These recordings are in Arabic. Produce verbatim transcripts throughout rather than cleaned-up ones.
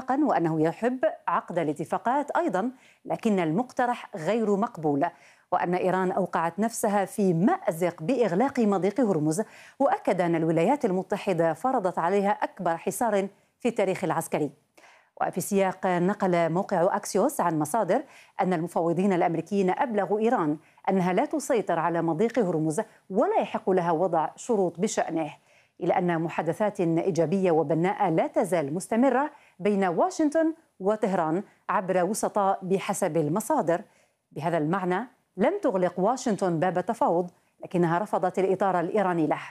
اتفاقا وأنه يحب عقد الاتفاقات أيضا، لكن المقترح غير مقبول، وأن إيران أوقعت نفسها في مأزق بإغلاق مضيق هرمز. وأكد أن الولايات المتحدة فرضت عليها أكبر حصار في التاريخ العسكري. وفي سياق نقل موقع أكسيوس عن مصادر أن المفوضين الأمريكيين أبلغوا إيران أنها لا تسيطر على مضيق هرمز ولا يحق لها وضع شروط بشأنه، إلى أن محادثات إيجابية وبناءة لا تزال مستمرة بين واشنطن وطهران عبر وسطاء بحسب المصادر. بهذا المعنى لم تغلق واشنطن باب التفاوض، لكنها رفضت الإطار الإيراني له.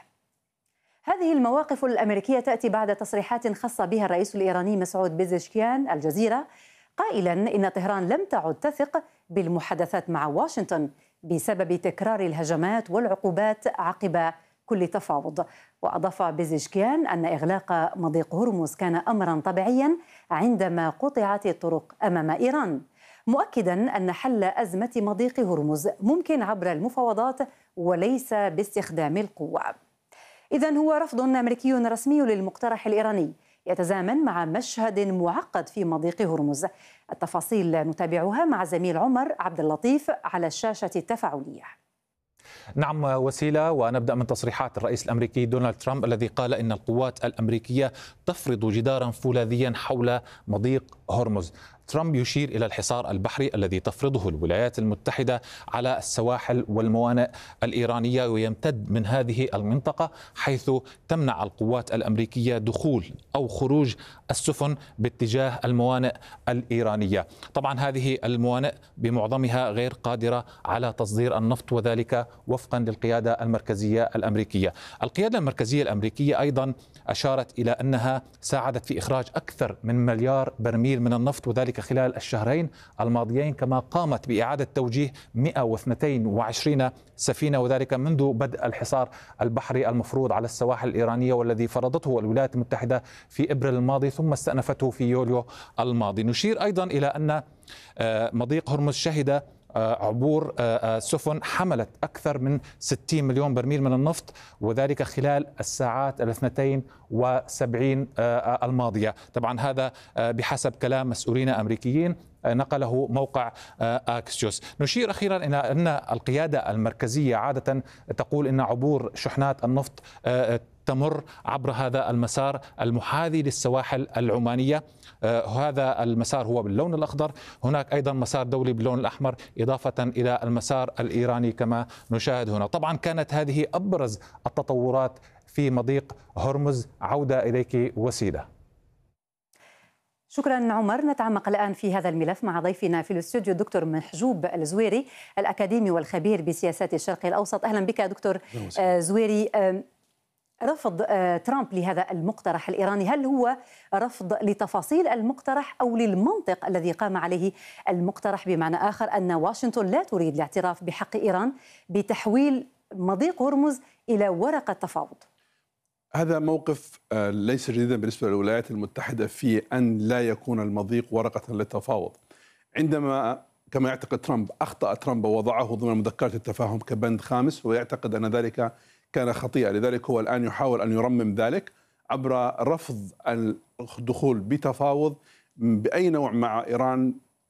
هذه المواقف الأمريكية تأتي بعد تصريحات خاصة بها الرئيس الإيراني مسعود بيزشكيان الجزيرة، قائلا إن طهران لم تعد تثق بالمحادثات مع واشنطن بسبب تكرار الهجمات والعقوبات عقب كل تفاوض. وأضاف بيزشكيان أن إغلاق مضيق هرمز كان أمرا طبيعيا عندما قطعت الطرق أمام إيران، مؤكدا أن حل أزمة مضيق هرمز ممكن عبر المفاوضات وليس باستخدام القوة. إذن هو رفض أمريكي رسمي للمقترح الإيراني يتزامن مع مشهد معقد في مضيق هرمز. التفاصيل نتابعها مع زميل عمر عبد اللطيف على الشاشة التفاعلية. نعم وسيلة، ونبدأ من تصريحات الرئيس الأمريكي دونالد ترامب الذي قال إن القوات الأمريكية تفرض جدارا فولاذيا حول مضيق هرمز. ترامب يشير إلى الحصار البحري الذي تفرضه الولايات المتحدة على السواحل والموانئ الإيرانية، ويمتد من هذه المنطقة حيث تمنع القوات الأمريكية دخول أو خروج السفن باتجاه الموانئ الإيرانية. طبعا هذه الموانئ بمعظمها غير قادرة على تصدير النفط، وذلك وفقا للقيادة المركزية الأمريكية. القيادة المركزية الأمريكية أيضا أشارت إلى أنها ساعدت في إخراج أكثر من مليار برميل من النفط، وذلك خلال الشهرين الماضيين، كما قامت بإعادة توجيه مئة واثنين وعشرين سفينة، وذلك منذ بدء الحصار البحري المفروض على السواحل الإيرانية والذي فرضته الولايات المتحدة في إبريل الماضي ثم استأنفته في يوليو الماضي. نشير أيضا إلى أن مضيق هرمز شهد عبور سفن حملت أكثر من ستين مليون برميل من النفط، وذلك خلال الساعات الاثنتين وسبعين الماضية. طبعا هذا بحسب كلام مسؤولين أمريكيين نقله موقع أكسيوس. نشير أخيرا إلى أن القيادة المركزية عادة تقول إن عبور شحنات النفط تمر عبر هذا المسار المحاذي للسواحل العمانية. آه هذا المسار هو باللون الأخضر، هناك أيضا مسار دولي باللون الأحمر، إضافة إلى المسار الإيراني كما نشاهد هنا. طبعا كانت هذه أبرز التطورات في مضيق هرمز. عودة إليك وسيلة. شكرا عمر. نتعمق الآن في هذا الملف مع ضيفنا في الاستوديو الدكتور محجوب الزويري، الأكاديمي والخبير بسياسات الشرق الأوسط. أهلا بك دكتور آه زويري. آه رفض ترامب لهذا المقترح الإيراني، هل هو رفض لتفاصيل المقترح أو للمنطق الذي قام عليه المقترح؟ بمعنى آخر أن واشنطن لا تريد الاعتراف بحق إيران بتحويل مضيق هرمز إلى ورقة تفاوض. هذا موقف ليس جديدا بالنسبة للولايات المتحدة في أن لا يكون المضيق ورقة للتفاوض. عندما كما يعتقد ترامب أخطأ ترامب ووضعه ضمن مذكرات التفاهم كبند خامس، ويعتقد أن ذلك كان خطيئة، لذلك هو الآن يحاول أن يرمم ذلك عبر رفض الدخول بتفاوض بأي نوع مع إيران،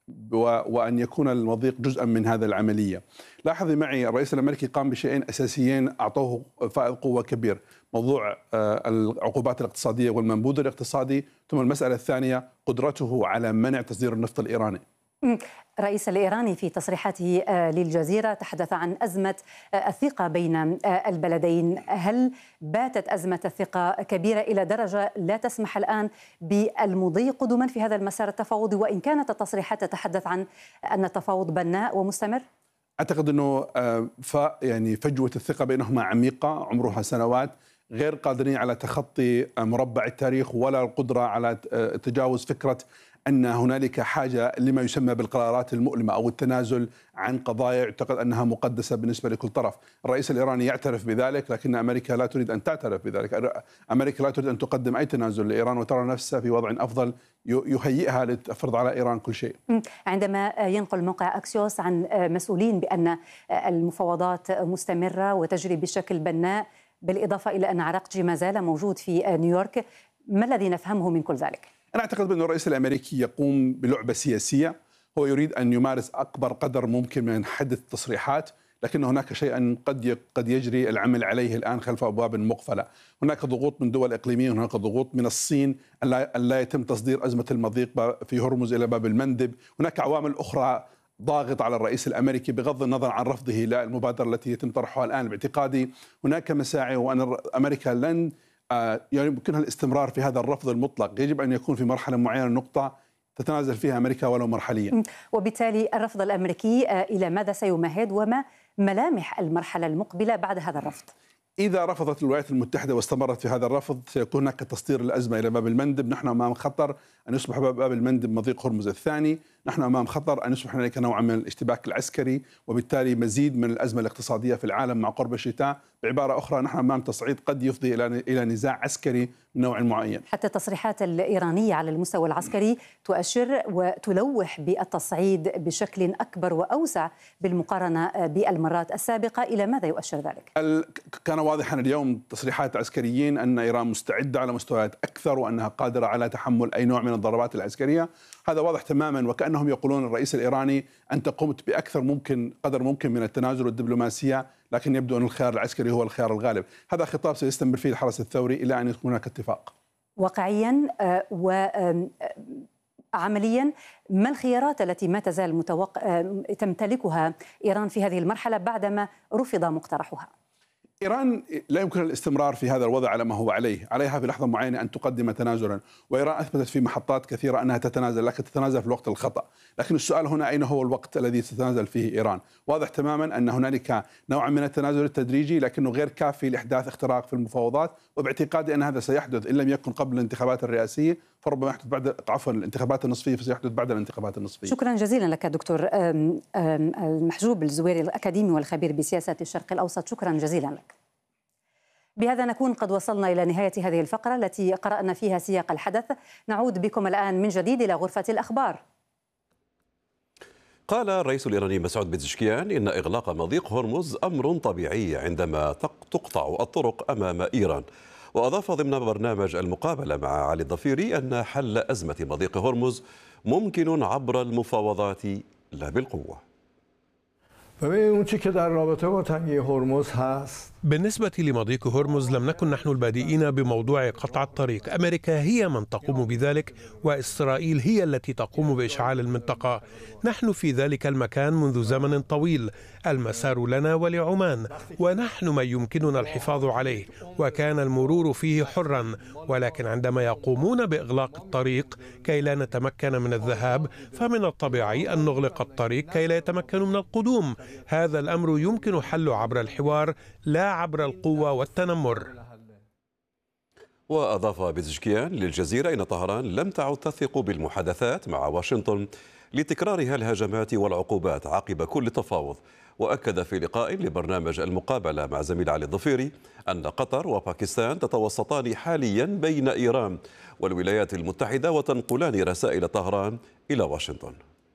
وأن يكون المضيق جزءا من هذا العملية. لاحظي معي الرئيس الأمريكي قام بشيئين أساسيين أعطوه فائض قوة كبير: موضوع العقوبات الاقتصادية والمنبوذ الاقتصادي، ثم المسألة الثانية قدرته على منع تصدير النفط الإيراني. الرئيس الإيراني في تصريحاته للجزيرة تحدث عن أزمة الثقة بين البلدين. هل باتت أزمة الثقة كبيرة إلى درجة لا تسمح الآن بالمضي قدما في هذا المسار التفاوضي، وإن كانت التصريحات تتحدث عن أن التفاوض بناء ومستمر؟ أعتقد أنه ف يعني فجوة الثقة بينهما عميقة عمرها سنوات، غير قادرين على تخطي مربع التاريخ ولا القدرة على تجاوز فكرة أن هنالك حاجة لما يسمى بالقرارات المؤلمة أو التنازل عن قضايا يعتقد أنها مقدسة بالنسبة لكل طرف. الرئيس الإيراني يعترف بذلك، لكن أمريكا لا تريد أن تعترف بذلك. أمريكا لا تريد أن تقدم أي تنازل لإيران، وترى نفسها في وضع أفضل يهيئها لتفرض على إيران كل شيء. عندما ينقل موقع أكسيوس عن مسؤولين بأن المفاوضات مستمرة وتجري بشكل بناء، بالإضافة إلى أن عراقجي ما زال موجود في نيويورك، ما الذي نفهمه من كل ذلك؟ أنا أعتقد أن الرئيس الأمريكي يقوم بلعبة سياسية. هو يريد أن يمارس أكبر قدر ممكن من حدث التصريحات، لكن هناك شيء قد قد يجري العمل عليه الآن خلف أبواب مقفلة. هناك ضغوط من دول إقليمية، هناك ضغوط من الصين أن لا يتم تصدير أزمة المضيق في هرمز إلى باب المندب. هناك عوامل أخرى ضاغط على الرئيس الأمريكي بغض النظر عن رفضه للمبادرة التي يتم طرحها الآن. باعتقادي هناك مساعي، وأن أمريكا لن يمكنها الاستمرار في هذا الرفض المطلق. يجب أن يكون في مرحلة معينة نقطة تتنازل فيها أمريكا ولو مرحليا. وبالتالي الرفض الأمريكي إلى ماذا سيمهد، وما ملامح المرحلة المقبلة بعد هذا الرفض؟ إذا رفضت الولايات المتحدة واستمرت في هذا الرفض سيكون هناك تصدير الأزمة إلى باب المندب. نحن أمام خطر أن يصبح باب المندب مضيق هرمز الثاني. نحن أمام خطر أن يصبح هناك نوع من الاشتباك العسكري، وبالتالي مزيد من الأزمة الاقتصادية في العالم مع قرب الشتاء. بعبارة أخرى نحن أمام تصعيد قد يفضي إلى إلى نزاع عسكري من نوع معين. حتى التصريحات الإيرانية على المستوى العسكري تؤشر وتلوح بالتصعيد بشكل أكبر وأوسع بالمقارنة بالمرات السابقة. إلى ماذا يؤشر ذلك؟ كان واضحا اليوم تصريحات عسكريين أن إيران مستعدة على مستويات أكثر، وأنها قادرة على تحمل أي نوع من الضربات العسكرية. هذا واضح تماما، وكأنهم يقولون الرئيس الإيراني أنت قمت بأكثر ممكن قدر ممكن من التنازل والدبلوماسية، لكن يبدو أن الخيار العسكري هو الخيار الغالب. هذا خطاب سيستمر فيه الحرس الثوري إلى أن يكون هناك اتفاق. واقعيا وعمليا ما الخيارات التي ما تزال متوق... تمتلكها إيران في هذه المرحلة بعدما رفض مقترحها؟ إيران لا يمكن الاستمرار في هذا الوضع على ما هو عليه، عليها في لحظة معينة أن تقدم تنازلا، وإيران أثبتت في محطات كثيرة أنها تتنازل، لكن تتنازل في الوقت الخطأ. لكن السؤال هنا أين هو الوقت الذي تتنازل فيه إيران؟ واضح تماما أن هنالك نوع من التنازل التدريجي، لكنه غير كافي لإحداث اختراق في المفاوضات، وباعتقادي أن هذا سيحدث إن لم يكن قبل الانتخابات الرئاسية فربما يحدث بعد عفوا الانتخابات النصفية، فسيحدث بعد الانتخابات النصفية. شكرا جزيلا لك دكتور المحجوب الزويري الأكاديمي والخبير بسياسة الشرق الأوسط، شكرا جزيلا لك. بهذا نكون قد وصلنا إلى نهاية هذه الفقرة التي قرأنا فيها سياق الحدث. نعود بكم الآن من جديد إلى غرفة الأخبار. قال الرئيس الإيراني مسعود بيزشكيان إن إغلاق مضيق هرمز أمر طبيعي عندما تقطع الطرق أمام إيران. وأضاف ضمن برنامج المقابلة مع علي الضفيري أن حل أزمة مضيق هرمز ممكن عبر المفاوضات لا بالقوة. بالنسبة لمضيق هرمز لم نكن نحن البادئين بموضوع قطع الطريق. أمريكا هي من تقوم بذلك، وإسرائيل هي التي تقوم بإشعال المنطقة. نحن في ذلك المكان منذ زمن طويل، المسار لنا ولعمان، ونحن من يمكننا الحفاظ عليه، وكان المرور فيه حرا. ولكن عندما يقومون بإغلاق الطريق كي لا نتمكن من الذهاب، فمن الطبيعي أن نغلق الطريق كي لا يتمكنوا من القدوم. هذا الأمر يمكن حله عبر الحوار لا عبر القوة والتنمر. وأضاف بيزشكيان للجزيرة إن طهران لم تعد تثق بالمحادثات مع واشنطن لتكرارها الهجمات والعقوبات عقب كل تفاوض. وأكد في لقاء لبرنامج المقابلة مع زميل علي الضفيري أن قطر وباكستان تتوسطان حاليا بين إيران والولايات المتحدة وتنقلان رسائل طهران إلى واشنطن.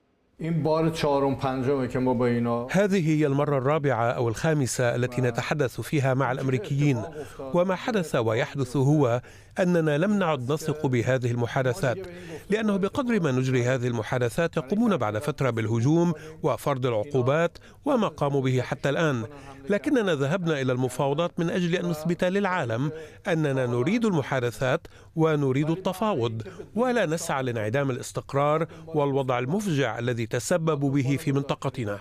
هذه هي المرة الرابعة أو الخامسة التي نتحدث فيها مع الأمريكيين، وما حدث ويحدث هو أننا لم نعد نثق بهذه المحادثات، لأنه بقدر ما نجري هذه المحادثات يقومون بعد فترة بالهجوم وفرض العقوبات وما قاموا به حتى الآن. لكننا ذهبنا إلى المفاوضات من أجل أن نثبت للعالم أننا نريد المحادثات ونريد التفاوض، ولا نسعى لانعدام الاستقرار والوضع المفجع الذي تسببوا به في منطقتنا.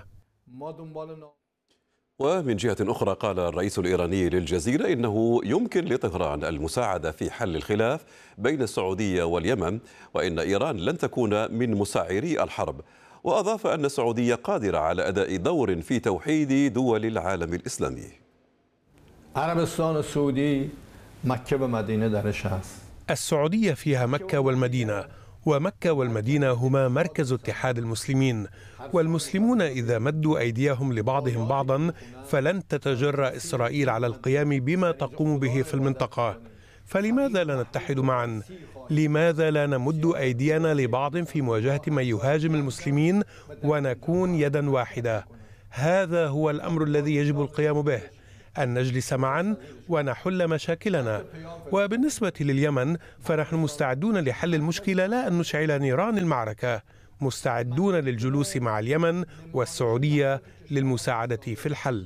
ومن جهة أخرى قال الرئيس الإيراني للجزيرة إنه يمكن لطهران المساعدة في حل الخلاف بين السعودية واليمن، وإن إيران لن تكون من مسعري الحرب. وأضاف أن السعودية قادرة على أداء دور في توحيد دول العالم الإسلامي. عربستان السعودي مكة ومدينة درش است. السعودية فيها مكة والمدينة، ومكة والمدينة هما مركز اتحاد المسلمين، والمسلمون إذا مدوا أيديهم لبعضهم بعضا فلن تتجرأ إسرائيل على القيام بما تقوم به في المنطقة. فلماذا لا نتحد معا؟ لماذا لا نمد أيدينا لبعض في مواجهة من يهاجم المسلمين ونكون يدا واحدة؟ هذا هو الأمر الذي يجب القيام به. أن نجلس معا ونحل مشاكلنا. وبالنسبة لليمن فنحن مستعدون لحل المشكلة، لا أن نشعل نيران المعركة، مستعدون للجلوس مع اليمن والسعودية للمساعدة في الحل.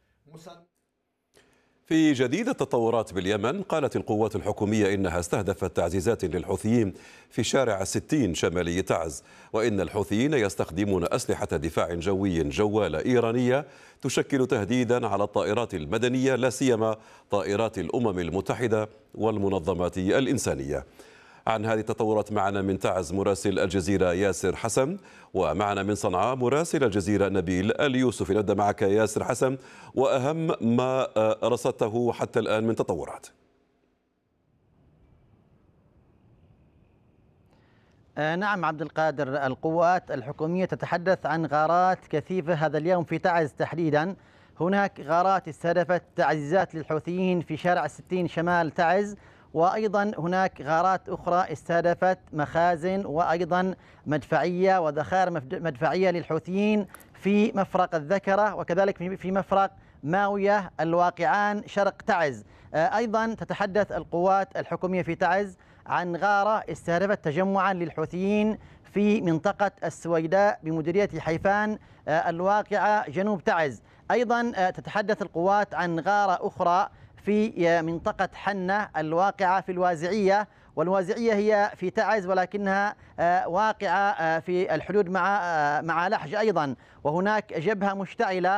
في جديد التطورات باليمن، قالت القوات الحكومية إنها استهدفت تعزيزات للحوثيين في شارع ستين شمالي تعز، وإن الحوثيين يستخدمون أسلحة دفاع جوي جوالة إيرانية تشكل تهديدا على الطائرات المدنية، لا سيما طائرات الأمم المتحدة والمنظمات الإنسانية. عن هذه التطورات معنا من تعز مراسل الجزيرة ياسر حسن، ومعنا من صنعاء مراسل الجزيرة نبيل اليوسفي. نبدأ معك ياسر حسن، وأهم ما رصدته حتى الآن من تطورات. نعم عبد القادر، القوات الحكومية تتحدث عن غارات كثيفة هذا اليوم في تعز تحديدا. هناك غارات استهدفت تعزيزات للحوثيين في شارع ستين شمال تعز، وأيضا هناك غارات أخرى استهدفت مخازن وأيضا مدفعية وذخائر مدفعية للحوثيين في مفرق الذكرة، وكذلك في مفرق ماوية الواقعان شرق تعز. أيضا تتحدث القوات الحكومية في تعز عن غارة استهدفت تجمعا للحوثيين في منطقة السويداء بمديرية حيفان الواقعة جنوب تعز. أيضا تتحدث القوات عن غارة أخرى في منطقة حنة الواقعة في الوازعية، والوازعية هي في تعز ولكنها واقعة في الحدود مع مع لحج أيضا، وهناك جبهة مشتعلة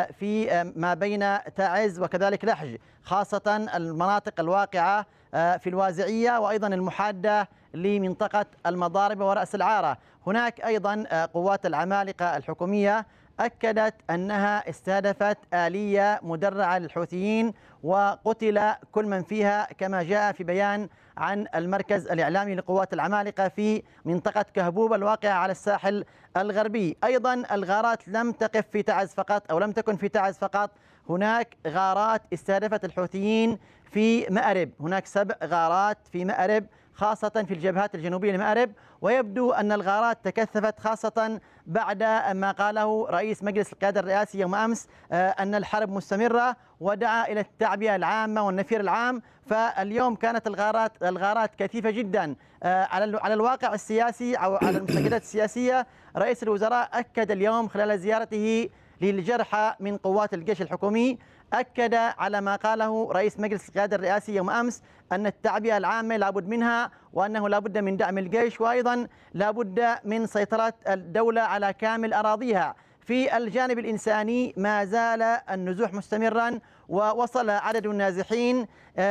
في ما بين تعز وكذلك لحج، خاصة المناطق الواقعة في الوازعية وأيضا المحادة لمنطقة المضاربة ورأس العارة. هناك أيضا قوات العمالقة الحكومية أكدت أنها استهدفت آلية مدرعة للحوثيين وقتل كل من فيها، كما جاء في بيان عن المركز الإعلامي لقوات العمالقة في منطقة كهبوب الواقعة على الساحل الغربي. أيضا الغارات لم تقف في تعز فقط أو لم تكن في تعز فقط، هناك غارات استهدفت الحوثيين في مأرب، هناك سبع غارات في مأرب خاصة في الجبهات الجنوبية لمأرب، ويبدو أن الغارات تكثفت خاصة بعد ما قاله رئيس مجلس القيادة الرئاسي يوم أمس أن الحرب مستمرة، ودعا إلى التعبئة العامة والنفير العام. فاليوم كانت الغارات الغارات كثيفة جدا على على الواقع السياسي أو على المستجدات السياسية. رئيس الوزراء أكد اليوم خلال زيارته للجرحى من قوات الجيش الحكومي، أكد على ما قاله رئيس مجلس القيادة الرئاسي يوم أمس أن التعبئة العامة لابد منها، وأنه لابد من دعم الجيش، وأيضا لابد من سيطرة الدولة على كامل أراضيها. في الجانب الإنساني ما زال النزوح مستمرا، ووصل عدد النازحين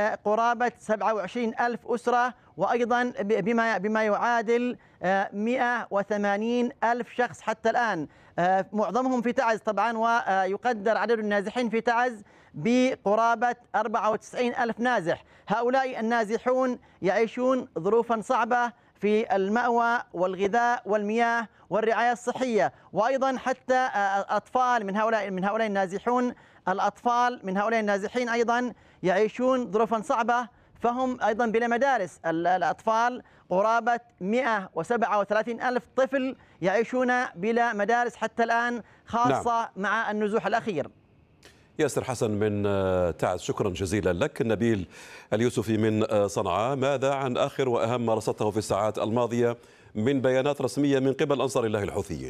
قرابة سبعة وعشرين ألف أسرة، وأيضا بما بما يعادل مئة وثمانين ألف شخص حتى الآن، معظمهم في تعز طبعا، ويقدر عدد النازحين في تعز بقرابة أربعة وتسعين ألف نازح. هؤلاء النازحون يعيشون ظروفا صعبة في المأوى والغذاء والمياه والرعاية الصحية، وأيضا حتى أطفال من هؤلاء من هؤلاء النازحون، الأطفال من هؤلاء النازحين أيضا يعيشون ظروفا صعبة، فهم أيضا بلا مدارس. الأطفال قرابة مئة وسبعة وثلاثين ألف طفل يعيشون بلا مدارس حتى الآن، خاصة نعم. مع النزوح الأخير. ياسر حسن من تعز، شكرا جزيلا لك. نبيل اليوسفي من صنعاء، ماذا عن آخر وأهم ما رصدته في الساعات الماضية من بيانات رسمية من قبل أنصار الله الحوثيين؟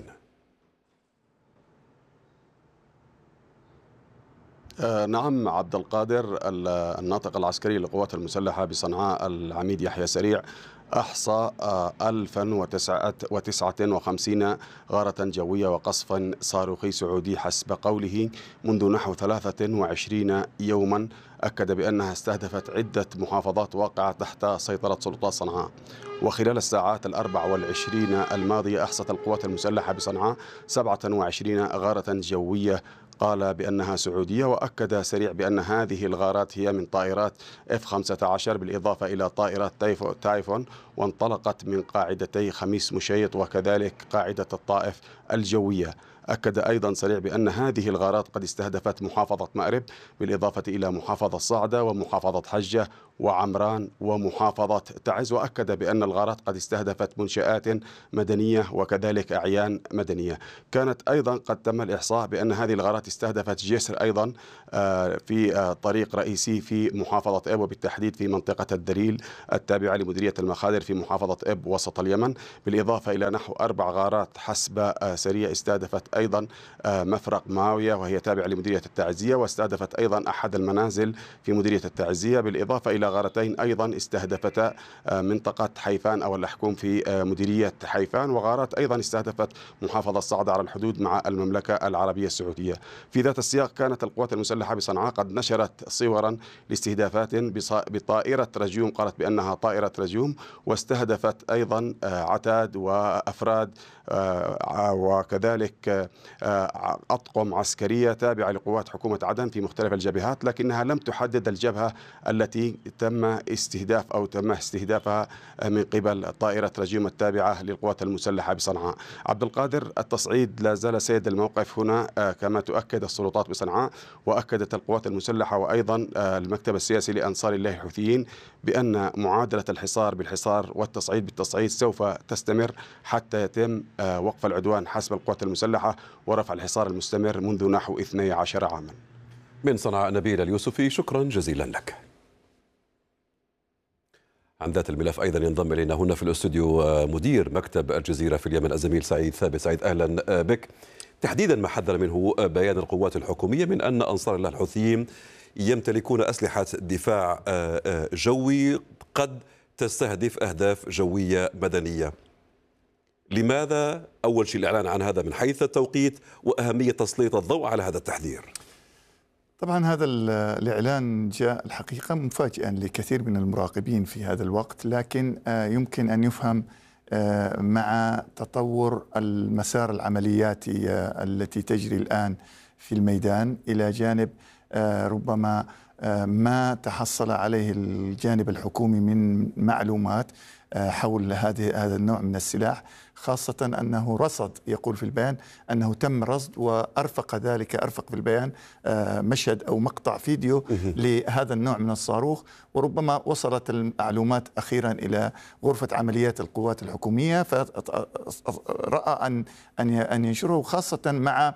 آه نعم عبد القادر، الناطق العسكري للقوات المسلحة بصنعاء العميد يحيى سريع أحصى ألف وتسعة وخمسين غارة جوية وقصفا صاروخي سعودي حسب قوله منذ نحو ثلاثة وعشرين يوما. أكد بأنها استهدفت عدة محافظات واقعة تحت سيطرة سلطات صنعاء. وخلال الساعات الأربع والعشرين الماضية أحصت القوات المسلحة بصنعاء سبعة وعشرين غارة جوية قال بأنها سعودية. وأكد سريع بأن هذه الغارات هي من طائرات إف خمسة عشر بالإضافة إلى طائرات تايفون، وانطلقت من قاعدتي خميس مشيط وكذلك قاعدة الطائف الجوية. أكد أيضا سريع بأن هذه الغارات قد استهدفت محافظة مأرب بالإضافة إلى محافظة صعدة ومحافظة حجة وعمران ومحافظة تعز، وأكد بأن الغارات قد استهدفت منشآت مدنية وكذلك أعيان مدنية. كانت أيضا قد تم الإحصاء بأن هذه الغارات استهدفت جسر أيضا في طريق رئيسي في محافظة إب، وبالتحديد في منطقة الدليل التابعة لمديرية المخادر في محافظة إب وسط اليمن، بالإضافة إلى نحو أربع غارات حسب سريع استهدفت أيضا مفرق ماوية وهي تابعة لمديرية التعزية، واستهدفت أيضا أحد المنازل في مديرية التعزية، بالإضافة إلى غارتين أيضا استهدفتا منطقة حيفان أو الأحكوم في مديرية حيفان، وغارات أيضا استهدفت محافظة صعدة على الحدود مع المملكة العربية السعودية. في ذات السياق كانت القوات المسلحة بصنعاء قد نشرت صورا لاستهدافات بطائرة رجيوم قالت بأنها طائرة رجيوم، واستهدفت أيضا عتاد وأفراد وكذلك أطقم عسكرية تابعة لقوات حكومة عدن في مختلف الجبهات، لكنها لم تحدد الجبهة التي تم استهداف أو تم استهدافها من قبل طائرة رجيم التابعة للقوات المسلحة بصنعاء. عبد القادر، التصعيد لا زال سيد الموقف هنا كما تؤكد السلطات بصنعاء، وأكدت القوات المسلحة وأيضا المكتب السياسي لأنصار الله الحوثيين بأن معادلة الحصار بالحصار والتصعيد بالتصعيد سوف تستمر حتى يتم وقف العدوان حسب القوات المسلحة ورفع الحصار المستمر منذ نحو اثني عشر عاما. من صنعاء نبيل اليوسفي، شكرا جزيلا لك. عن ذات الملف أيضا ينضم إلينا هنا في الاستوديو مدير مكتب الجزيرة في اليمن الزميل سعيد ثابت. سعيد، أهلا بك. تحديدا ما حذر منه بيان القوات الحكومية من أن أنصار الله الحوثيين يمتلكون أسلحة دفاع جوي قد تستهدف أهداف جوية مدنية. لماذا أول شيء الإعلان عن هذا من حيث التوقيت وأهمية تسليط الضوء على هذا التحذير؟ طبعا هذا الإعلان جاء الحقيقة مفاجئا لكثير من المراقبين في هذا الوقت، لكن يمكن أن يفهم مع تطور المسار العملياتي التي تجري الآن في الميدان، إلى جانب ربما ما تحصل عليه الجانب الحكومي من معلومات حول هذه هذا النوع من السلاح، خاصة أنه رصد، يقول في البيان أنه تم رصد وأرفق ذلك أرفق في البيان مشهد أو مقطع فيديو لهذا النوع من الصاروخ، وربما وصلت المعلومات أخيرا إلى غرفة عمليات القوات الحكومية فرأى أن أن ينشره، خاصة مع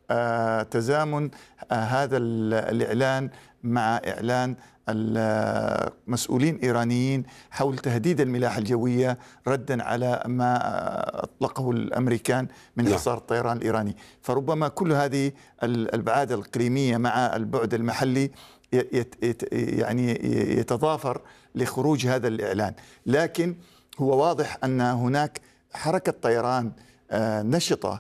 تزامن هذا الإعلان مع إعلان المسؤولين إيرانيين حول تهديد الملاحة الجوية ردا على ما أطلقه الأمريكان من حصار الطيران الإيراني. فربما كل هذه الأبعاد الإقليمية مع البعد المحلي يعني يتضافر لخروج هذا الإعلان، لكن هو واضح أن هناك حركة طيران نشطة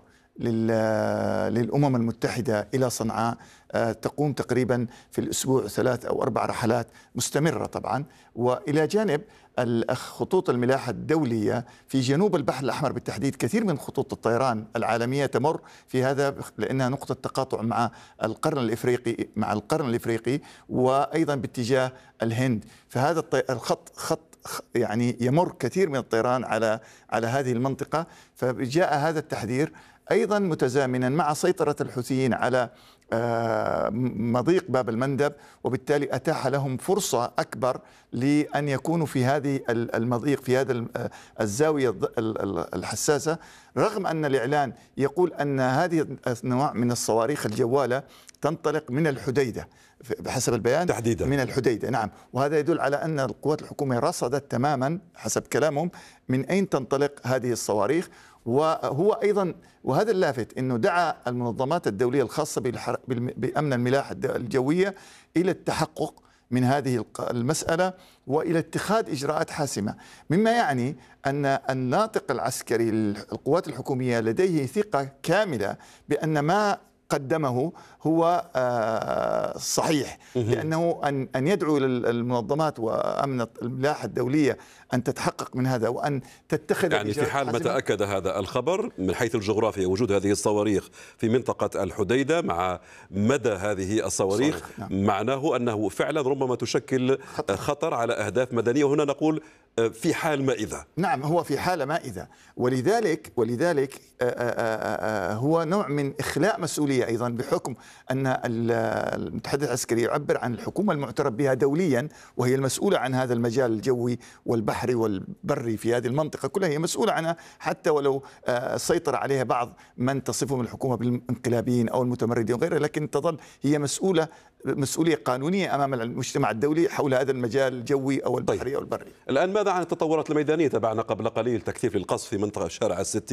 للأمم المتحدة إلى صنعاء تقوم تقريبا في الأسبوع ثلاث أو أربع رحلات مستمرة طبعا، وإلى جانب خطوط الملاحة الدولية في جنوب البحر الأحمر بالتحديد. كثير من خطوط الطيران العالمية تمر في هذا لأنها نقطة تقاطع مع القرن الإفريقي مع القرن الإفريقي وأيضا باتجاه الهند، فهذا الخط خط يعني يمر كثير من الطيران على على هذه المنطقة. فجاء هذا التحذير أيضا متزامنا مع سيطرة الحوثيين على مضيق باب المندب، وبالتالي أتاح لهم فرصة أكبر لأن يكونوا في هذه المضيق في هذا الزاوية الحساسة، رغم أن الإعلان يقول أن هذه النوع من الصواريخ الجوالة تنطلق من الحديدة بحسب البيان تحديدا من الحديدة. نعم، وهذا يدل على أن القوات الحكومية رصدت تماما حسب كلامهم من أين تنطلق هذه الصواريخ. وهو أيضا وهذا اللافت أنه دعا المنظمات الدولية الخاصة بأمن الملاحة الجوية إلى التحقق من هذه المسألة وإلى اتخاذ إجراءات حاسمة، مما يعني أن الناطق العسكري للقوات الحكومية لديه ثقة كاملة بأن ما قدمه هو صحيح، لأنه أن أن يدعو للمنظمات وأمن الملاحة الدولية أن تتحقق من هذا وأن تتخذ يعني في حال ما تأكد هذا الخبر من حيث الجغرافيا وجود هذه الصواريخ في منطقة الحديدة مع مدى هذه الصواريخ، نعم. معناه أنه فعلا ربما تشكل خطر, خطر على أهداف مدنية، وهنا نقول في حال ما إذا. نعم، هو في حال ما إذا، ولذلك ولذلك هو نوع من إخلاء مسؤولية أيضا، بحكم أن المتحدث العسكري يعبر عن الحكومة المعترف بها دوليا وهي المسؤولة عن هذا المجال الجوي والبحري والبري في هذه المنطقة كلها، هي مسؤولة عنها، حتى ولو سيطر عليها بعض من تصفهم الحكومة بالانقلابيين أو المتمردين وغيرها، لكن تظل هي مسؤولة مسؤولية قانونية أمام المجتمع الدولي حول هذا المجال الجوي أو البحري. طيب. أو البري. الآن ماذا عن التطورات الميدانية؟ تابعنا قبل قليل تكثيف للقصف في منطقة شارع الستين